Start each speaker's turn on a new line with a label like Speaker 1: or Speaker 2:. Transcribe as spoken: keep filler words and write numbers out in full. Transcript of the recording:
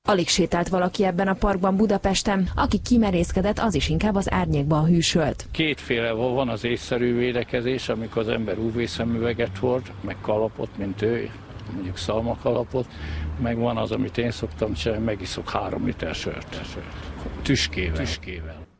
Speaker 1: Alig sétált valaki ebben a parkban Budapesten, aki kimerészkedett, az is inkább az árnyékban hűsölt.
Speaker 2: Kétféle van: az észszerű védekezés, amikor az ember ú vé szemüveget hord, meg kalapot, mint ő, mondjuk szalmakalapot, meg van az, amit én szoktam csinálni, megiszok három liter sört, tüskével. tüskével.